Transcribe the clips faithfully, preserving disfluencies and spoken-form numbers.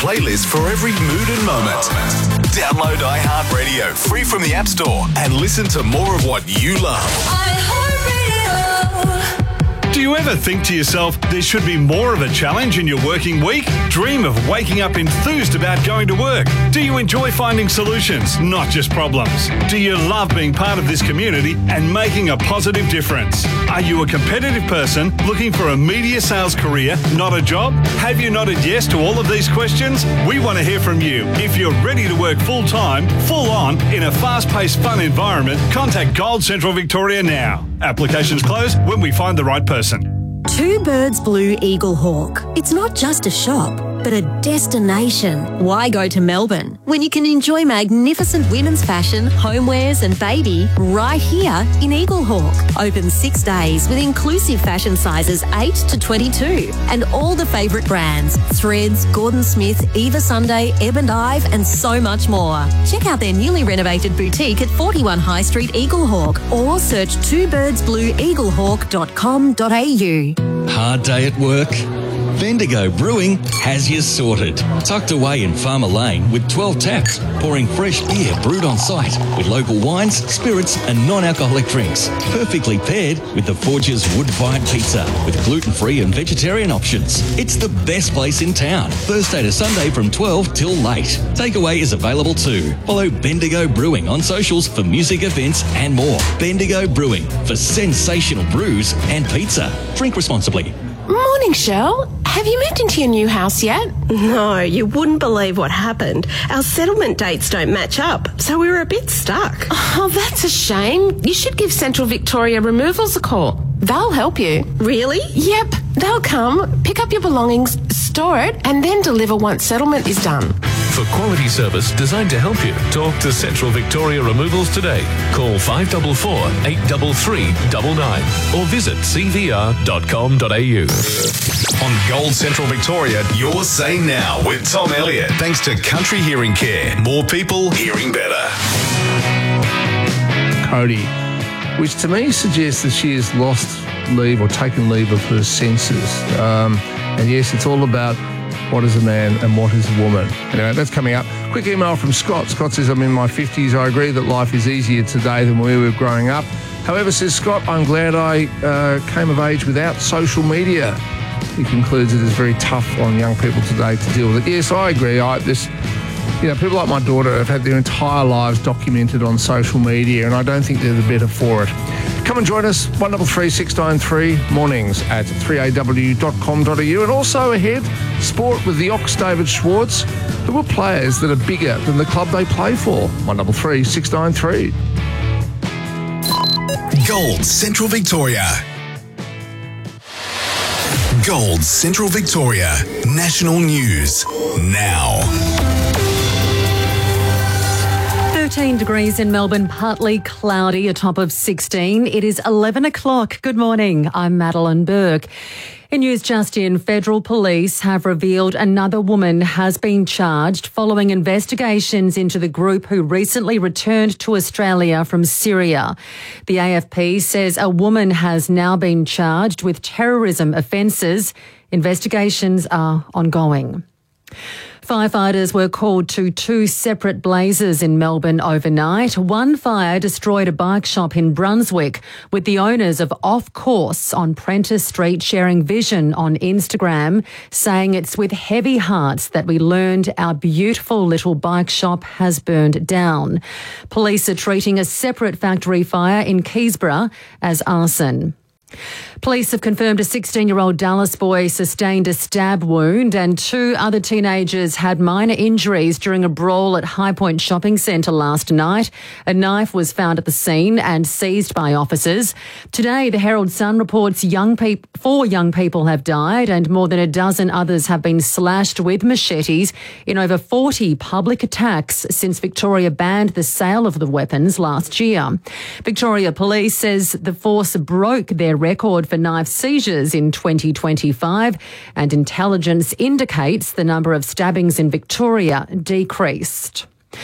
playlist for every mood and moment. Download iHeartRadio free from the App Store and listen to more of what you love. Do you ever think to yourself, there should be more of a challenge in your working week? Dream of waking up enthused about going to work? Do you enjoy finding solutions, not just problems? Do you love being part of this community and making a positive difference? Are you a competitive person looking for a media sales career, not a job? Have you nodded yes to all of these questions? We want to hear from you. If you're ready to work full-time, full-on, in a fast-paced, fun environment, contact Gold Central Victoria now. Applications close when we find the right person. Two Birds Blue Eagle Hawk. It's not just a shop, but a destination. Why go to Melbourne when you can enjoy magnificent women's fashion, homewares and baby right here in Eagle Hawk? Open six days with inclusive fashion sizes eight to twenty-two and all the favourite brands, Threads, Gordon Smith, Eva Sunday, Ebb and Ive and so much more. Check out their newly renovated boutique at forty-one High Street, Eagle Hawk, or search two birds blue eagle hawk dot com dot a u. Hard day at work? Bendigo Brewing has you sorted. Tucked away in Farmer Lane with twelve taps, pouring fresh beer brewed on site with local wines, spirits and non-alcoholic drinks. Perfectly paired with the Forge's wood-fired pizza with gluten-free and vegetarian options. It's the best place in town. Thursday to Sunday from twelve till late. Takeaway is available too. Follow Bendigo Brewing on socials for music events and more. Bendigo Brewing for sensational brews and pizza. Drink responsibly. Morning, Shell. Have you moved into your new house yet? No, you wouldn't believe what happened. Our settlement dates don't match up, so we were a bit stuck. Oh, that's a shame. You should give Central Victoria Removals a call. They'll help you. Really? Yep. They'll come, pick up your belongings, store it, and then deliver once settlement is done. For quality service designed to help you, talk to Central Victoria Removals today. Call five four four, eight three three nine nine or visit c v r dot com dot a u. On Gold Central Victoria, you're Say Now with Tom Elliott. Thanks to Country Hearing Care. More people hearing better. Cody, which to me suggests that she has lost leave or taken leave of her senses. Um, and yes, it's all about what is a man and what is a woman. Anyway, that's coming up. Quick email from Scott. Scott says, I'm in my fifties. I agree that life is easier today than when we were growing up. However, says Scott, I'm glad I uh, came of age without social media. He concludes it is very tough on young people today to deal with it. Yes, I agree. I, this, you know, people like my daughter have had their entire lives documented on social media, and I don't think they're the better for it. Come and join us, one three three, six nine three, mornings at three a w dot com dot a u. And also ahead, sport with the Ox David Schwartz, who are players that are bigger than the club they play for. one three three, six nine three. Gold Central Victoria. Gold Central Victoria. National news now. thirteen degrees in Melbourne, partly cloudy, a top of sixteen. It is eleven o'clock. Good morning. I'm Madeline Burke. In news just in, federal police have revealed another woman has been charged following investigations into the group who recently returned to Australia from Syria. The A F P says a woman has now been charged with terrorism offences. Investigations are ongoing. Firefighters were called to two separate blazes in Melbourne overnight. One fire destroyed a bike shop in Brunswick, with the owners of Off Course on Prentice Street sharing vision on Instagram, saying it's with heavy hearts that we learned our beautiful little bike shop has burned down. Police are treating a separate factory fire in Keysborough as arson. Police have confirmed a sixteen-year-old Dallas boy sustained a stab wound and two other teenagers had minor injuries during a brawl at High Point Shopping Centre last night. A knife was found at the scene and seized by officers. Today, the Herald Sun reports young peop- four young people have died and more than a dozen others have been slashed with machetes in over forty public attacks since Victoria banned the sale of the weapons last year. Victoria Police says the force broke their record for knife seizures in twenty twenty-five, and intelligence indicates the number of stabbings in Victoria decreased.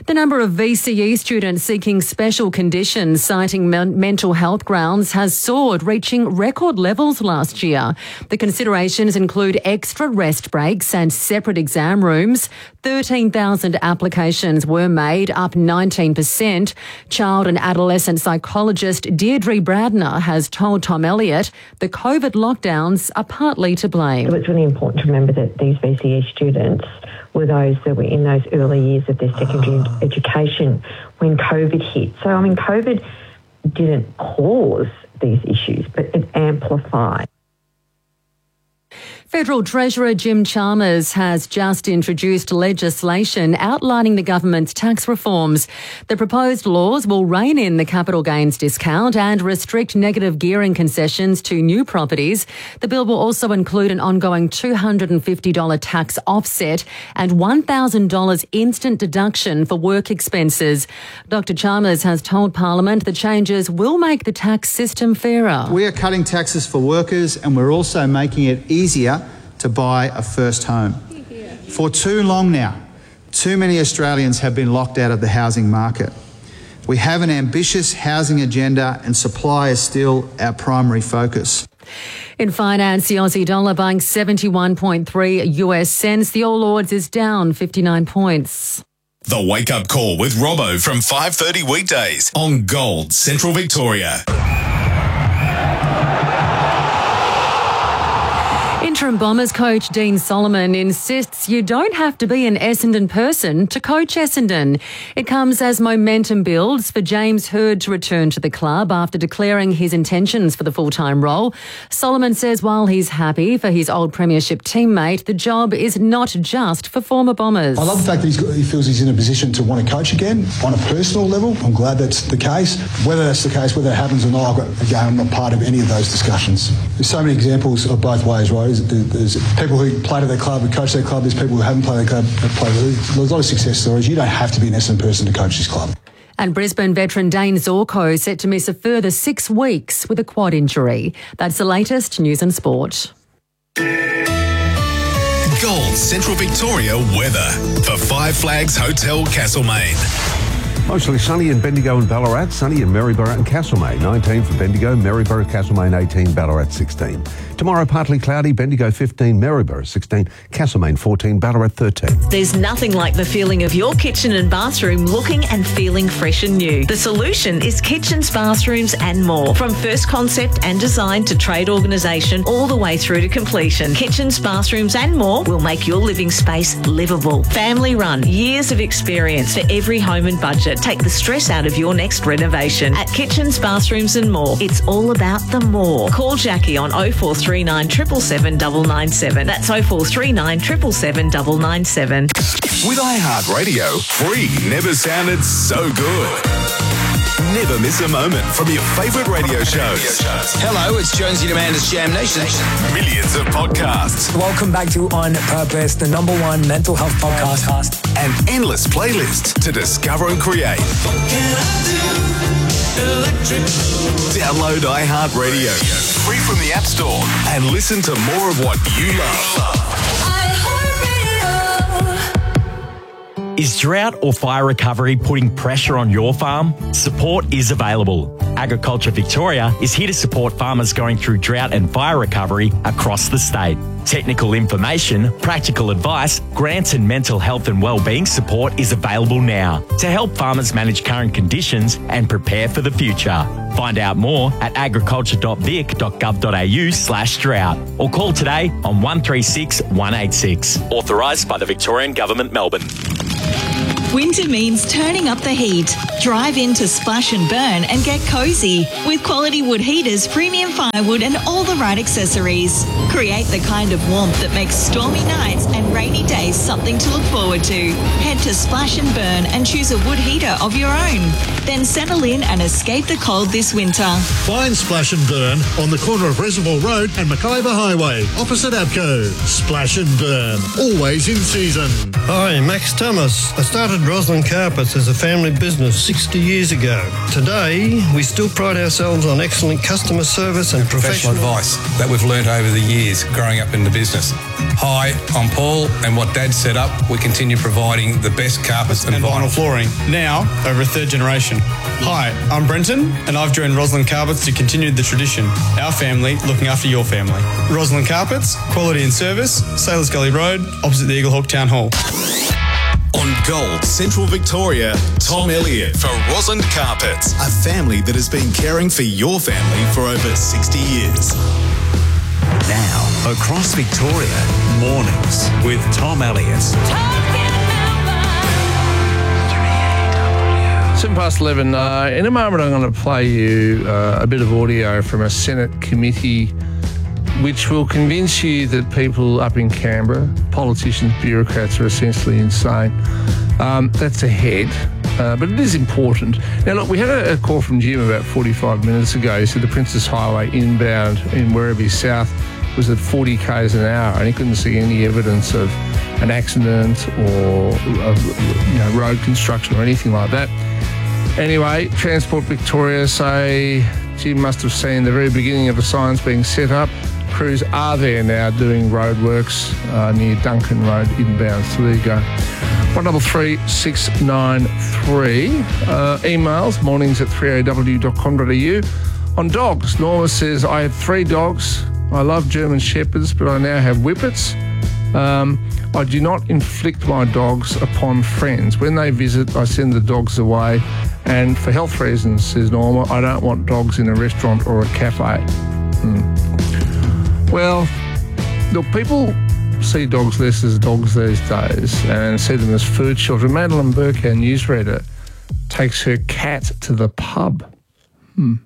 The number of V C E students seeking special conditions citing men- mental health grounds has soared, reaching record levels last year. The considerations include extra rest breaks and separate exam rooms. thirteen thousand applications were made, up nineteen percent. Child and adolescent psychologist Deirdre Bradner has told Tom Elliott the COVID lockdowns are partly to blame. So it's really important to remember that these V C E students were those that were in those early years of their secondary education when COVID hit. So, I mean, COVID didn't cause these issues, but it amplified. Federal Treasurer Jim Chalmers has just introduced legislation outlining the government's tax reforms. The proposed laws will rein in the capital gains discount and restrict negative gearing concessions to new properties. The bill will also include an ongoing two hundred fifty dollars tax offset and one thousand dollars instant deduction for work expenses. Doctor Chalmers has told Parliament the changes will make the tax system fairer. We are cutting taxes for workers and we're also making it easier to buy a first home. For too long now, too many Australians have been locked out of the housing market. We have an ambitious housing agenda and supply is still our primary focus. In finance, the Aussie dollar buying seventy-one point three U S cents. The All Ords is down fifty-nine points. The Wake Up Call with Robbo from five thirty weekdays on Gold Central Victoria. Interim Bombers coach Dean Solomon insists you don't have to be an Essendon person to coach Essendon. It comes as momentum builds for James Hird to return to the club after declaring his intentions for the full-time role. Solomon says while he's happy for his old premiership teammate, the job is not just for former Bombers. I love the fact that he's got, he feels he's in a position to want to coach again on a personal level. I'm glad that's the case. Whether that's the case, whether it happens or not, again, I'm not part of any of those discussions. There's so many examples of both ways, right? There's people who played at their club, who coach their club. There's people who haven't played at their club. Played. There's a lot of success stories. You don't have to be an Essendon person to coach this club. And Brisbane veteran Dane Zorko set to miss a further six weeks with a quad injury. That's the latest news and sport. Gold Central Victoria weather for Five Flags Hotel Castlemaine. Mostly sunny in Bendigo and Ballarat, sunny in Maryborough and Castlemaine. nineteen for Bendigo, Maryborough, Castlemaine eighteen, Ballarat sixteen. Tomorrow partly cloudy, Bendigo fifteen, Maryborough sixteen, Castlemaine fourteen, Ballarat thirteen. There's nothing like the feeling of your kitchen and bathroom looking and feeling fresh and new. The solution is kitchens, bathrooms and more. From first concept and design to trade organisation all the way through to completion. Kitchens, bathrooms and more will make your living space livable. Family run, years of experience for every home and budget. Take the stress out of your next renovation. At Kitchens, Bathrooms and More, it's all about the more. Call Jackie on oh four three nine, seven seven seven, nine nine seven. That's oh four three nine, seven seven seven, nine nine seven. With iHeartRadio, free never sounded so good. Never miss a moment from your favourite radio shows. Hello, it's Jonesy and Amanda's Jam Nation. Millions of podcasts. Welcome back to On Purpose, the number one mental health podcast. And endless playlists to discover and create. Download iHeartRadio, free from the App Store, and listen to more of what you love. Is drought or fire recovery putting pressure on your farm? Support is available. Agriculture Victoria is here to support farmers going through drought and fire recovery across the state. Technical information, practical advice, grants and mental health and wellbeing support is available now to help farmers manage current conditions and prepare for the future. Find out more at agriculture dot vic dot gov dot a u slash drought or call today on one three six, one eight six. Authorised by the Victorian Government, Melbourne. Winter means turning up the heat. Drive into Splash and Burn and get cosy with quality wood heaters, premium firewood and all the right accessories. Create the kind of warmth that makes stormy nights and rainy days something to look forward to. Head to Splash and Burn and choose a wood heater of your own. Then settle in and escape the cold this winter. Find Splash and Burn on the corner of Reservoir Road and Mackayba Highway, opposite Abco. Splash and Burn, always in season. Hi, Max Thomas. I started Roslyn Carpets as a family business sixty years ago. Today, we still pride ourselves on excellent customer service and professional, professional advice that we've learnt over the years growing up in the business. Hi, I'm Paul, and what Dad set up, we continue providing the best carpets and, and vinyl flooring, now over a third generation. Hi, I'm Brenton, and I've joined Roslyn Carpets to continue the tradition. Our family looking after your family. Roslyn Carpets, quality and service, Sailors Gully Road, opposite the Eaglehawk Town Hall. On Gold, Central Victoria, Tom Elliott for Roslyn Carpets, a family that has been caring for your family for over sixty years. Now, across Victoria, mornings with Tom Elliott. Seven past eleven. Uh, in a moment, I'm going to play you uh, a bit of audio from a Senate committee which will convince you that people up in Canberra, politicians, bureaucrats, are essentially insane. Um, that's ahead, uh, but it is important. Now, look, we had a, a call from Jim about forty-five minutes ago. He said the Princess Highway inbound in Werribee South was at forty kays an hour, and he couldn't see any evidence of an accident or of, you know, road construction or anything like that. Anyway, Transport Victoria say Jim must have seen the very beginning of the signs being set up. Crews are there now doing roadworks uh, near Duncan Road inbound. So there you go. one double three six nine three. Uh, emails, mornings at three a w dot com dot a u. On dogs, Norma says, I had three dogs. I love German Shepherds, but I now have Whippets. Um, I do not inflict my dogs upon friends. When they visit, I send the dogs away. And for health reasons, says Norma, I don't want dogs in a restaurant or a cafe. Hmm. Well, look, people see dogs less as dogs these days and see them as food children. Madeline Burke, our newsreader, takes her cat to the pub. Hmm.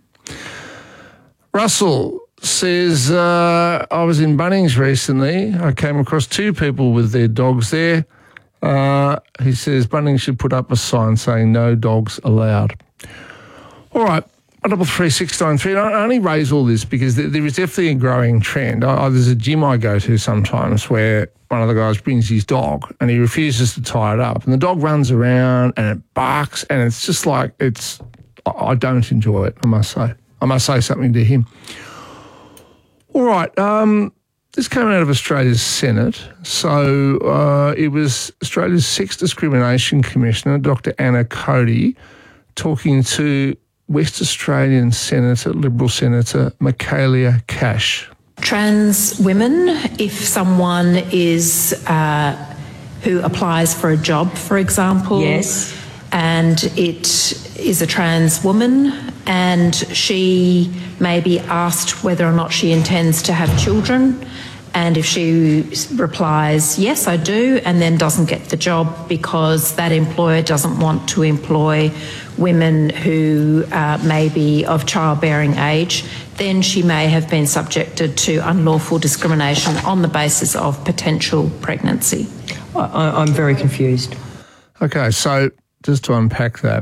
Russell says, uh, I was in Bunnings recently. I came across two people with their dogs there. Uh, he says Bunnings should put up a sign saying no dogs allowed. All right. one double three six nine three. I only raise all this because there, there is definitely a growing trend. I, I, there's a gym I go to sometimes where one of the guys brings his dog and he refuses to tie it up. And the dog runs around and it barks and it's just like, it's, I, I don't enjoy it, I must say. I must say something to him. All right. Um, this came out of Australia's Senate. So uh, it was Australia's Sex Discrimination Commissioner, Doctor Anna Cody, talking to West Australian Senator, Liberal Senator Michaelia Cash. Trans women, if someone is uh, who applies for a job, for example, yes, and it is a trans woman and she may be asked whether or not she intends to have children, and if she replies, yes, I do, and then doesn't get the job because that employer doesn't want to employ women who uh, may be of childbearing age, then she may have been subjected to unlawful discrimination on the basis of potential pregnancy. I, I'm very confused. Okay, so just to unpack that,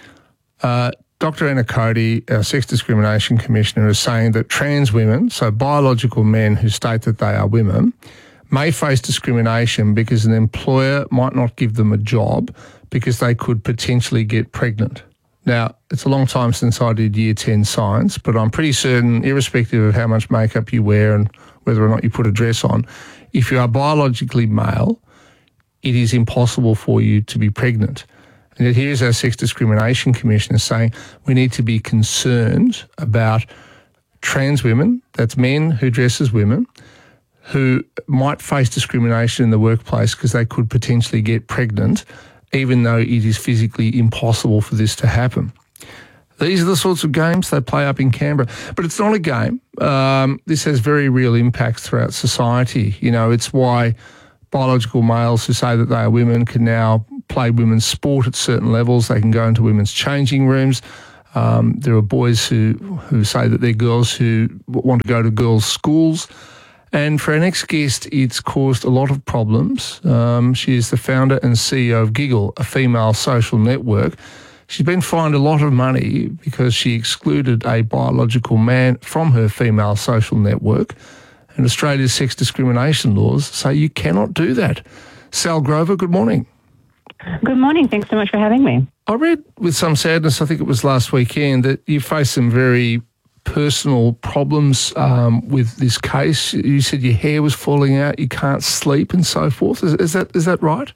uh, Doctor Anna Cody, our Sex Discrimination Commissioner, is saying that trans women, so biological men who state that they are women, may face discrimination because an employer might not give them a job because they could potentially get pregnant. Now, it's a long time since I did Year ten science, but I'm pretty certain, irrespective of how much makeup you wear and whether or not you put a dress on, if you are biologically male, it is impossible for you to be pregnant. And yet here's our Sex Discrimination Commissioner saying we need to be concerned about trans women, that's men who dress as women, who might face discrimination in the workplace because they could potentially get pregnant, even though it is physically impossible for this to happen. These are the sorts of games they play up in Canberra. But it's not a game. Um, this has very real impacts throughout society. You know, it's why biological males who say that they are women can now play women's sport at certain levels. They can go into women's changing rooms. Um, there are boys who, who say that they're girls who want to go to girls' schools. And for our next guest, it's caused a lot of problems. Um, she is the founder and C E O of Giggle, a female social network. She's been fined a lot of money because she excluded a biological man from her female social network. And Australia's sex discrimination laws say you cannot do that. Sal Grover, good morning. Good morning. Thanks so much for having me. I read with some sadness, I think it was last weekend, that you faced some very personal problems um, with this case. You said your hair was falling out, you can't sleep and so forth. Is, is that is that right?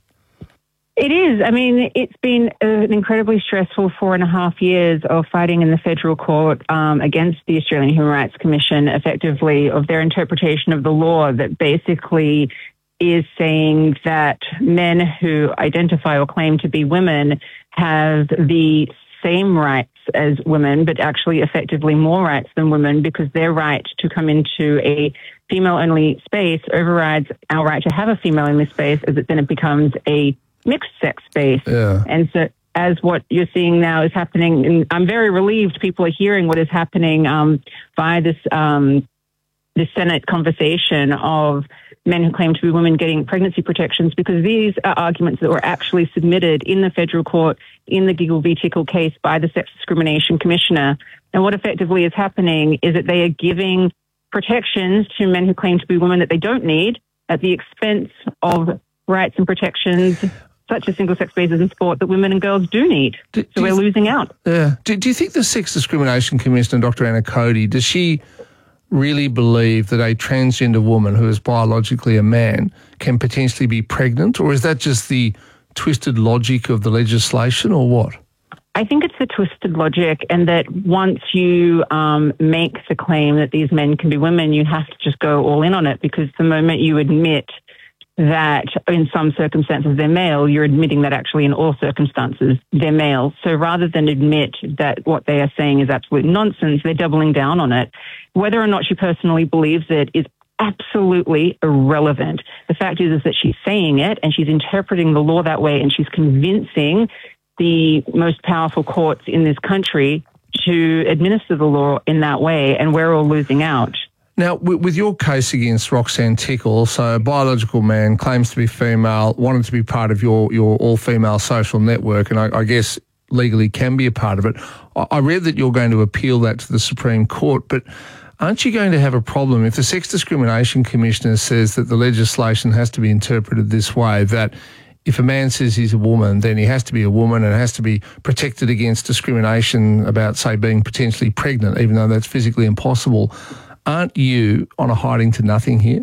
It is. I mean, it's been an incredibly stressful four and a half years of fighting in the federal court um, against the Australian Human Rights Commission, effectively, of their interpretation of the law that basically is saying that men who identify or claim to be women have the same rights as women, but actually effectively more rights than women, because their right to come into a female-only space overrides our right to have a female-only space, as it then it becomes a mixed-sex space. Yeah. And so as what you're seeing now is happening, and I'm very relieved people are hearing what is happening um, via this, um, this Senate conversation of men who claim to be women getting pregnancy protections, because these are arguments that were actually submitted in the federal court in the Giggle v. Tickle case by the Sex Discrimination Commissioner. And what effectively is happening is that they are giving protections to men who claim to be women that they don't need at the expense of rights and protections such as single-sex spaces in sport that women and girls do need. Do, so do we're losing out. Yeah. Do, do you think the Sex Discrimination Commissioner, Doctor Anna Cody, does she really believe that a transgender woman who is biologically a man can potentially be pregnant, or is that just the twisted logic of the legislation, or what? I think it's the twisted logic, and that once you um, make the claim that these men can be women, you have to just go all in on it, because the moment you admit that in some circumstances they're male, you're admitting that actually in all circumstances they're male. So rather than admit that what they are saying is absolute nonsense, they're doubling down on it. Whether or not she personally believes it is absolutely irrelevant. The fact is, is that she's saying it and she's interpreting the law that way, and she's convincing the most powerful courts in this country to administer the law in that way, and we're all losing out. Now, with your case against Roxanne Tickle, so a biological man, claims to be female, wanted to be part of your, your all-female social network, and I, I guess legally can be a part of it. I read that you're going to appeal that to the Supreme Court, but aren't you going to have a problem if the Sex Discrimination Commissioner says that the legislation has to be interpreted this way, that if a man says he's a woman, then he has to be a woman and has to be protected against discrimination about, say, being potentially pregnant, even though that's physically impossible? Aren't you on a hiding to nothing here?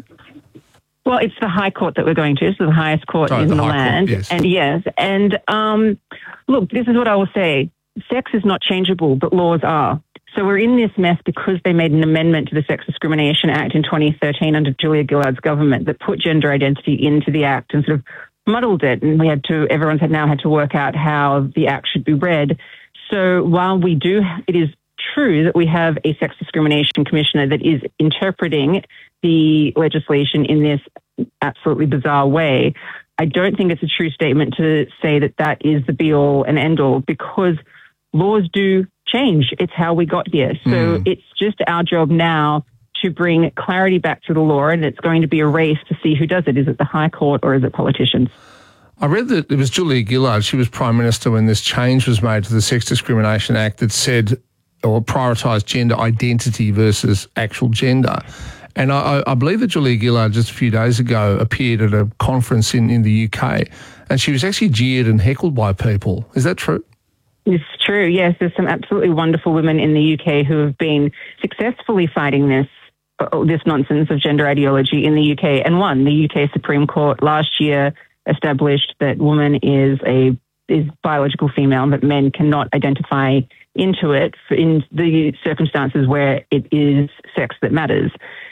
Well, it's the High Court that we're going to, so the highest court Sorry, in the the, High land. Court, yes. And yes, and um, look, this is what I will say. Sex is not changeable, but laws are. So we're in this mess because they made an amendment to the Sex Discrimination Act in twenty thirteen under Julia Gillard's government that put gender identity into the Act and sort of muddled it. And we had to, everyone's had now had to work out how the Act should be read. So while we do, it is true that we have a Sex Discrimination Commissioner that is interpreting the legislation in this absolutely bizarre way, I don't think it's a true statement to say that that is the be-all and end-all, because laws do change. It's how we got here. So mm. it's just our job now to bring clarity back to the law, and it's going to be a race to see who does it. Is it the High Court or is it politicians? I read that it was Julia Gillard. She was Prime Minister when this change was made to the Sex Discrimination Act that said or prioritised gender identity versus actual gender. And I, I believe that Julia Gillard just a few days ago appeared at a conference in, in the U K, and she was actually jeered and heckled by people. Is that true? It's true, yes. There's some absolutely wonderful women in the U K who have been successfully fighting this this nonsense of gender ideology in the U K, and won. The U K Supreme Court last year established that woman is a is biological female, that men cannot identify into it in the circumstances where it is sex that matters.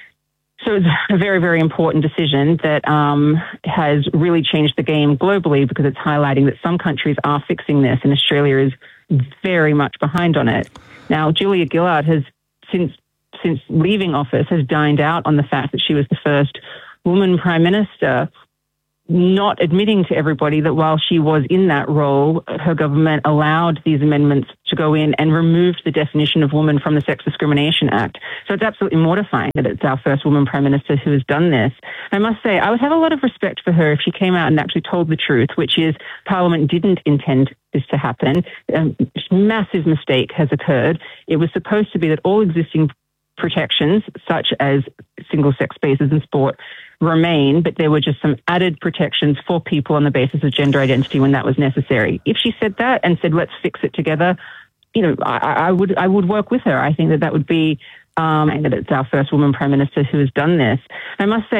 So it's a very, very important decision that um, has really changed the game globally, because it's highlighting that some countries are fixing this and Australia is very much behind on it. Now, Julia Gillard has, since since leaving office, has dined out on the fact that she was the first woman Prime Minister not admitting to everybody that while she was in that role, her government allowed these amendments to go in and removed the definition of woman from the Sex Discrimination Act. So it's absolutely mortifying that it's our first woman Prime Minister who has done this. I must say, I would have a lot of respect for her if she came out and actually told the truth, which is Parliament didn't intend this to happen. A massive mistake has occurred. It was supposed to be that all existing protections, such as single-sex spaces in sport, remain, but there were just some added protections for people on the basis of gender identity when that was necessary. If she said that and said, let's fix it together, you know, I, I would I would work with her. I think that that would be, um, that it's our first woman Prime Minister who has done this. I must say,